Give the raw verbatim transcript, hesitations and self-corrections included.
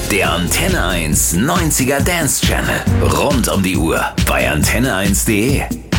Der Antenne eins neunziger Dance Channel. Rund um die Uhr bei antenne eins punkt de.